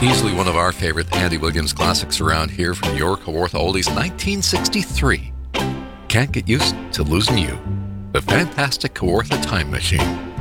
Easily one of our favorite Andy Williams classics around here from your Kawartha Oldies, 1963. Can't Get Used to Losing You. The fantastic Kawartha Time Machine.